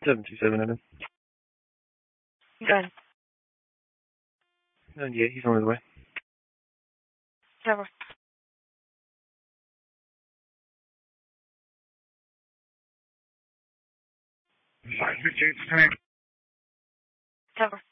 727 Evan. Good. Yeah, he's on his way. Cover. Sorry, 58 10. Cover.